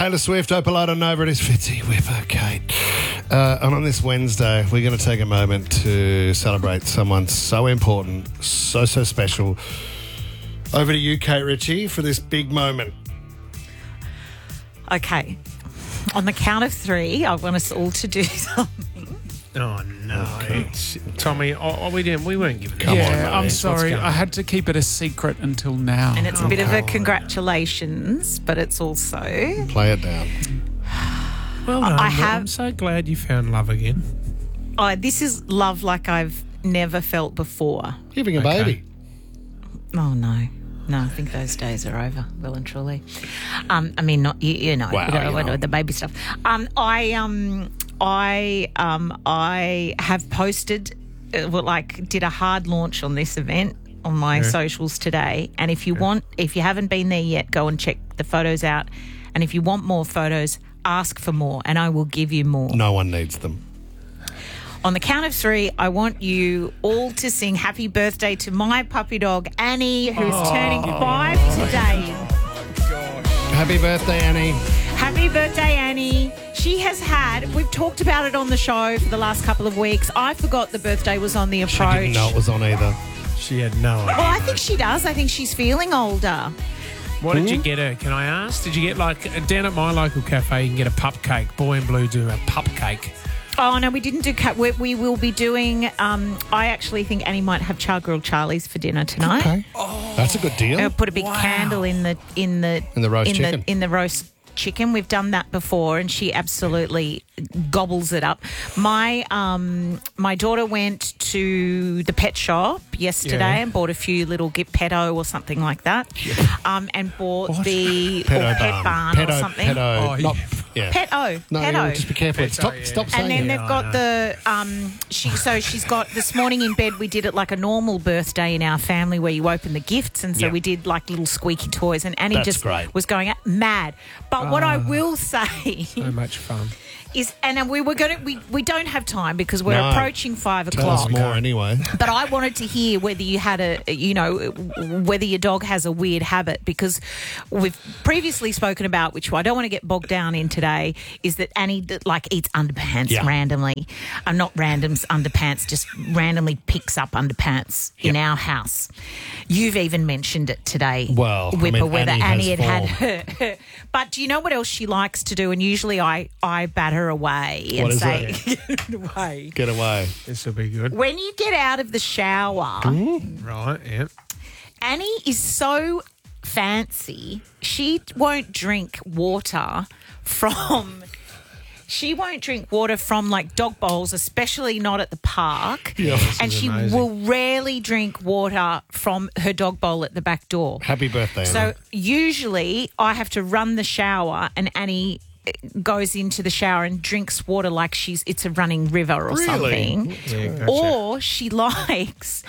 Taylor Swift, Opalata Nova, it is Fitzy, Whipper, Kate. And on this Wednesday, we're going to take a moment to celebrate someone so important, so special. Over to you, Kate Ritchie, for this big moment. Okay. On the count of 3, I want us all to do something. Oh, no. Tommy, we weren't giving it. Come on, mate. I'm sorry. I had to keep it a secret until now. And it's a bit of a congratulations, but it's also... Play it down. Well done. I have- I'm so glad you found love again. this is love like I've never felt before. Giving a baby. Oh, no. No, I think those days are over, well and truly. I mean, not you know, Wow, the baby stuff. I have posted, did a hard launch on this event on my socials today. And if you haven't been there yet, go and check the photos out. And if you want more photos, ask for more, and I will give you more. No one needs them. On the count of 3, I want you all to sing happy birthday to my puppy dog, Annie, who's turning 5 today. Happy birthday, Annie. Happy birthday, Annie. She has we've talked about it on the show for the last couple of weeks. I forgot the birthday was on the approach. She didn't know it was on either. She had no idea. Well, I think she does. I think she's feeling older. What did you get her? Can I ask? Did you get, down at my local cafe, you can get a pup cake. Boy in Blue do a pup cake. Oh, no, we didn't do cat. We will be doing, I actually think Annie might have char grilled Charlies for dinner tonight. Okay. That's a good deal. I'll put a big candle in the roast chicken. In the roast chicken. We've done that before, and she absolutely gobbles it up. My daughter went to the pet shop yesterday and bought a few little Petto or something like that, and bought the Pet Barn or something. Petto. No, Petto. just be careful. Stop saying And then it. they've got she's got, this morning in bed, we did it like a normal birthday in our family where you open the gifts, and so we did like little squeaky toys, and Annie was going mad. But what I will say... So much fun. And we don't have time because we're approaching 5 o'clock. Tell us more anyway. But I wanted to hear whether you had whether your dog has a weird habit, because we've previously spoken about, which I don't want to get bogged down in today, is that Annie eats underpants randomly. Not randoms underpants, just randomly picks up underpants in our house. You've even mentioned it today, Whipper, whether Annie had her. But do you know what else she likes to do? And usually I bat her away and say, "Get away, get away." This will be good. When you get out of the shower, right? Yeah. Annie is so fancy. She won't drink water from. She won't drink water from dog bowls, especially not at the park. Yeah, and she will rarely drink water from her dog bowl at the back door. Happy birthday, Annie. So usually I have to run the shower, and Annie goes into the shower and drinks water like it's a running river or something. Yeah, gotcha. Or she likes...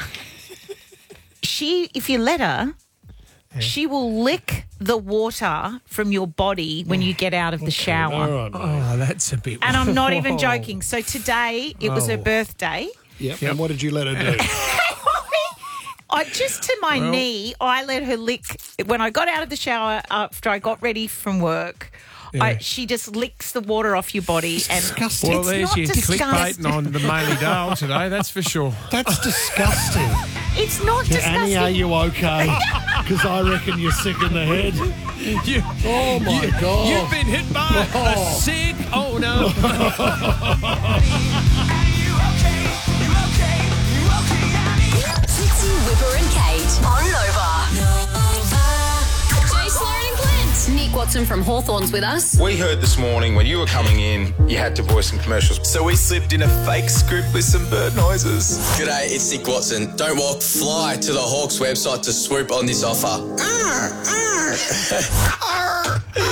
if you let her... She will lick the water from your body when you get out of the shower. Oh, that's a bit... And I'm not even joking. So today, it was her birthday. Yep. And what did you let her do? Just to my knee, I let her lick... When I got out of the shower after I got ready from work... she just licks the water off your body. And disgusting. Well, there's your clickbaiting on the Maily Dale today, that's for sure. That's disgusting. It's not disgusting. Annie, are you okay? Because I reckon you're sick in the head. Oh, my God. You've been hit by a sick... Oh, no. Fitzy, Whipper and Kate on Nova. Jay Sloan and Clint. Nick Watson from Hawthorns with us. We heard this morning when you were coming in, you had to voice some commercials. So we slipped in a fake script with some bird noises. G'day, it's Nick Watson. Don't walk, fly to the Hawks website to swoop on this offer.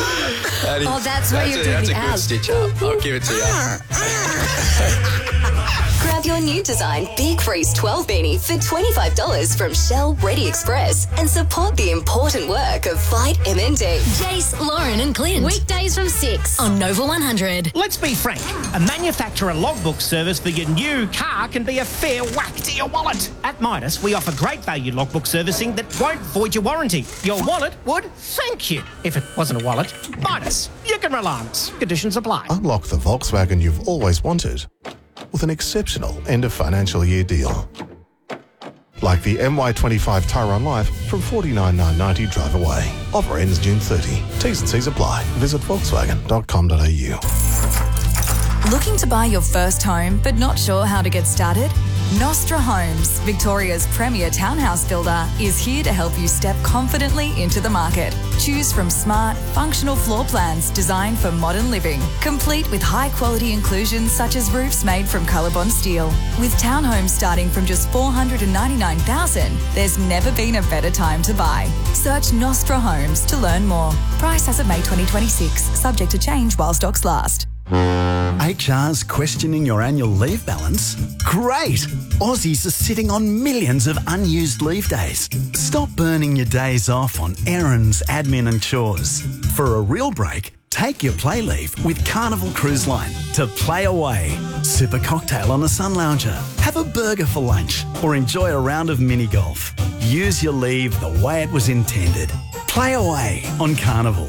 That's where you do the That's a good stitch up. I'll give it to you. Grab your new design Big Freeze 12 beanie for $25 from Shell Ready Express and support the important work of Fight MND. Jace, Lauren and Clint. Weekdays from 6 on Nova 100. Let's be frank. A manufacturer logbook service for your new car can be a fair whack to your wallet. At Midas, we offer great value logbook servicing that won't void your warranty. Your wallet would thank you. If it wasn't a wallet, Midas. You can rely on us. Conditions apply. Unlock the Volkswagen you've always wanted with an exceptional end of financial year deal. Like the MY25 Tyrone Life from $49,990 drive away. Offer ends June 30. T's and C's apply. Visit volkswagen.com.au. Looking to buy your first home but not sure how to get started? Nostra Homes, Victoria's premier townhouse builder, is here to help you step confidently into the market. Choose from smart, functional floor plans designed for modern living, complete with high-quality inclusions such as roofs made from Colorbond steel. With townhomes starting from just $499,000, there's never been a better time to buy. Search Nostra Homes to learn more. Price as of May 2026, subject to change while stocks last. HR's questioning your annual leave balance? Great! Aussies are sitting on millions of unused leave days. Stop burning your days off on errands, admin and chores. For a real break, take your play leave with Carnival Cruise Line to play away. Sip a cocktail on a sun lounger, have a burger for lunch, or enjoy a round of mini golf. Use your leave the way it was intended. Play away on Carnival.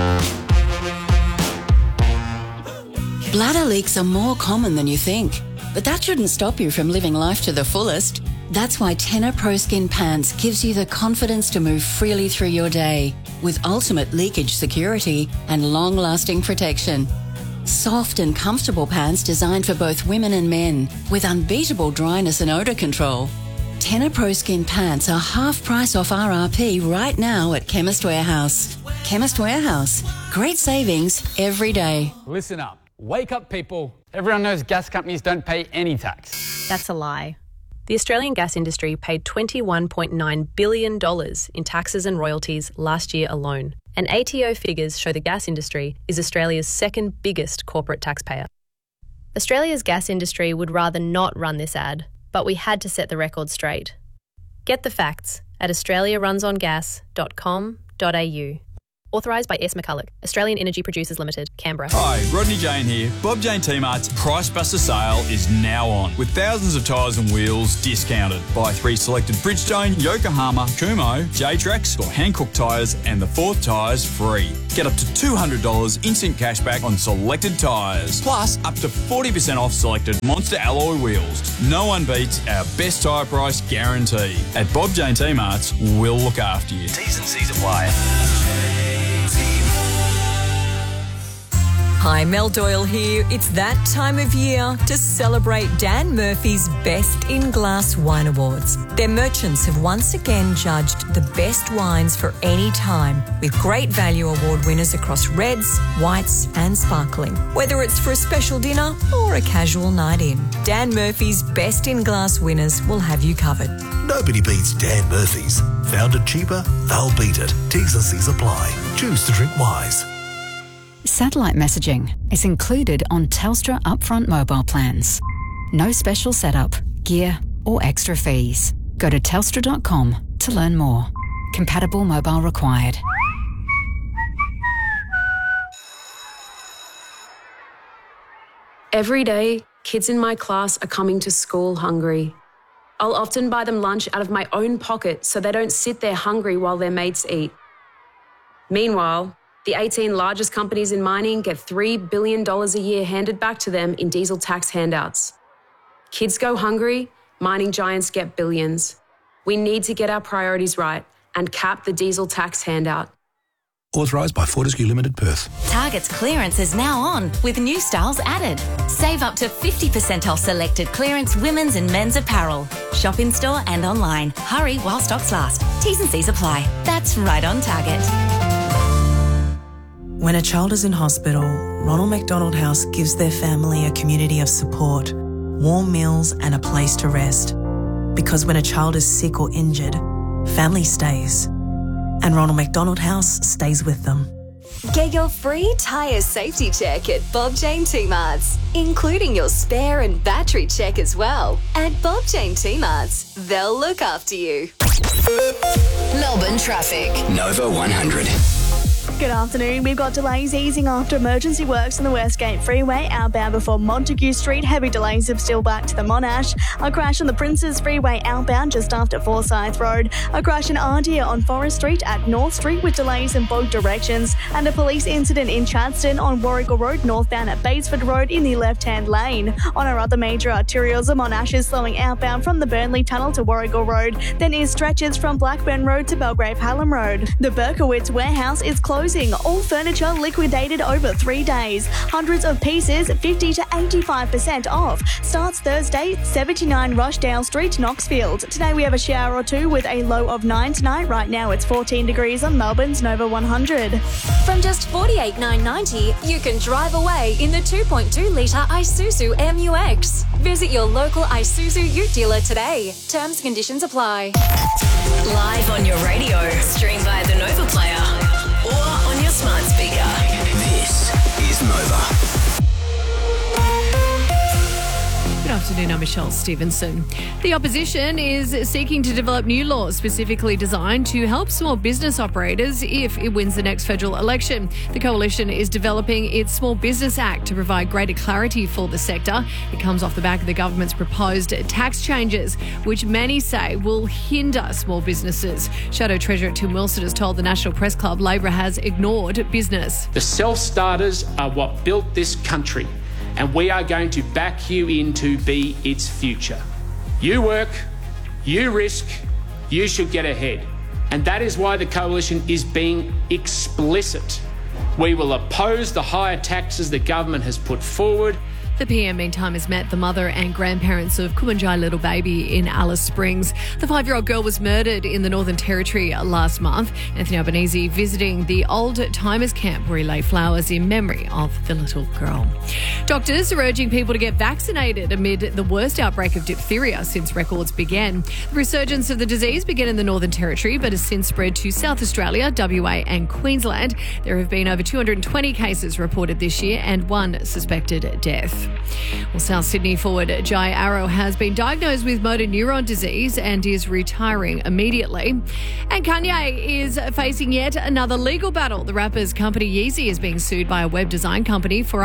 Bladder leaks are more common than you think, but that shouldn't stop you from living life to the fullest. That's why Tena Pro Skin Pants gives you the confidence to move freely through your day with ultimate leakage security and long-lasting protection. Soft and comfortable pants designed for both women and men with unbeatable dryness and odour control. Tena Pro Skin Pants are half price off RRP right now at Chemist Warehouse. Chemist Warehouse. Great savings every day. Listen up. Wake up, people. Everyone knows gas companies don't pay any tax. That's a lie. The Australian gas industry paid $21.9 billion in taxes and royalties last year alone. And ATO figures show the gas industry is Australia's second biggest corporate taxpayer. Australia's gas industry would rather not run this ad, but we had to set the record straight. Get the facts at australiarunsongas.com.au. Authorised by S. McCulloch, Australian Energy Producers Limited, Canberra. Hi, Rodney Jane here. Bob Jane T-Mart's Price Buster sale is now on, with thousands of tyres and wheels discounted. Buy 3 selected Bridgestone, Yokohama, Kumho, J-Trax or Hankook tyres and the 4th tyres free. Get up to $200 instant cashback on selected tyres, plus up to 40% off selected Monster alloy wheels. No one beats our best tyre price guarantee. At Bob Jane T-Mart's, we'll look after you. T's and C's apply. Hi, Mel Doyle here. It's that time of year to celebrate Dan Murphy's Best in Glass Wine Awards. Their merchants have once again judged the best wines for any time, with great value award winners across reds, whites and sparkling. Whether it's for a special dinner or a casual night in, Dan Murphy's Best in Glass winners will have you covered. Nobody beats Dan Murphy's. Found it cheaper, they'll beat it. T's and C's apply. Choose to drink wise. Satellite messaging is included on Telstra upfront mobile plans. No special setup, gear or extra fees. Go to telstra.com to learn more. Compatible mobile required. Every day, kids in my class are coming to school hungry. I'll often buy them lunch out of my own pocket so they don't sit there hungry while their mates eat. Meanwhile, the 18 largest companies in mining get $3 billion a year handed back to them in diesel tax handouts. Kids go hungry, mining giants get billions. We need to get our priorities right and cap the diesel tax handout. Authorised by Fortescue Limited, Perth. Target's clearance is now on, with new styles added. Save up to 50% off selected clearance women's and men's apparel. Shop in store and online. Hurry while stocks last. T's and C's apply. That's right on Target. When a child is in hospital, Ronald McDonald House gives their family a community of support, warm meals and a place to rest. Because when a child is sick or injured, family stays. And Ronald McDonald House stays with them. Get your free tyre safety check at Bob Jane T-Marts, including your spare and battery check as well. At Bob Jane T-Marts, they'll look after you. Melbourne traffic. Nova 100. Good afternoon. We've got delays easing after emergency works on the Westgate Freeway outbound before Montague Street. Heavy delays are still back to the Monash. A crash on the Princes Freeway outbound just after Forsyth Road. A crash in Ardea on Forest Street at North Street with delays in both directions. And a police incident in Chadstone on Warrigal Road northbound at Batesford Road in the left-hand lane. On our other major arterials, the Monash is slowing outbound from the Burnley Tunnel to Warrigal Road. Then is stretches from Blackburn Road to Belgrave Hallam Road. The Berkowitz warehouse is closing. All furniture liquidated over 3 days. Hundreds of pieces, 50 to 85% off. Starts Thursday, 79 Rushdale Street, Knoxfield. Today we have a shower or two with a low of 9 tonight. Right now it's 14 degrees on Melbourne's Nova 100. From just $48,990, you can drive away in the 2.2-litre Isuzu MUX. Visit your local Isuzu Ute dealer today. Terms and conditions apply. Live on your radio. Stream via the Nova Player. Or on your smart speaker. This is Nova. Good afternoon, I'm Michelle Stevenson. The opposition is seeking to develop new laws specifically designed to help small business operators if it wins the next federal election. The coalition is developing its Small Business Act to provide greater clarity for the sector. It comes off the back of the government's proposed tax changes, which many say will hinder small businesses. Shadow Treasurer Tim Wilson has told the National Press Club Labor has ignored business. The self-starters are what built this country, and we are going to back you in to be its future. You work, you risk, you should get ahead. And that is why the coalition is being explicit. We will oppose the higher taxes the government has put forward. The PM, meantime, has met the mother and grandparents of Kumanjai little baby in Alice Springs. The 5-year-old girl was murdered in the Northern Territory last month. Anthony Albanese visiting the Old Timers Camp where he lay flowers in memory of the little girl. Doctors are urging people to get vaccinated amid the worst outbreak of diphtheria since records began. The resurgence of the disease began in the Northern Territory but has since spread to South Australia, WA and Queensland. There have been over 220 cases reported this year and 1 suspected death. Well, South Sydney forward Jai Arrow has been diagnosed with motor neuron disease and is retiring immediately. And Kanye is facing yet another legal battle. The rapper's company Yeezy is being sued by a web design company for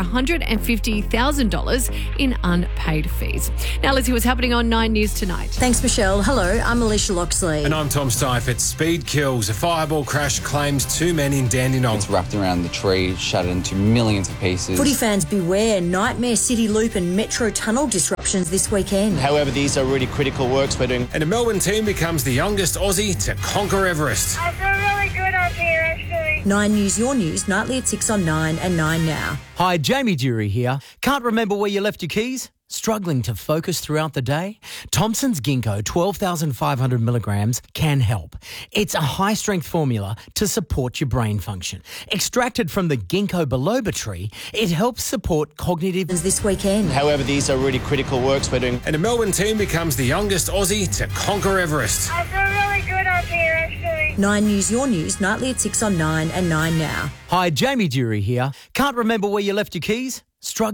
$150,000 in unpaid fees. Now let's see what's happening on 9 News tonight. Thanks, Michelle. Hello, I'm Alicia Loxley. And I'm Tom Stipe. It's Speed Kills. A fireball crash claims 2 men in Dandenong. It's wrapped around the tree, shattered into millions of pieces. Footy fans beware. Nightmare City Loop and Metro Tunnel disruptions this weekend. However, these are really critical works we're doing. And a Melbourne team becomes the youngest Aussie to conquer Everest. I feel really good up here, actually. 9 News, your news, nightly at 6 on 9 and 9 now. Hi, Jamie Dury here. Can't remember where you left your keys? Struggling to focus throughout the day? Thompson's Ginkgo 12,500 milligrams can help. It's a high-strength formula to support your brain function. Extracted from the ginkgo biloba tree, it helps support cognitive... This weekend. However, these are really critical works we're doing. And a Melbourne team becomes the youngest Aussie to conquer Everest. I feel really good up here, actually. 9 News, your news, nightly at 6 on 9 and 9 now. Hi, Jamie Dury here. Can't remember where you left your keys? Struggling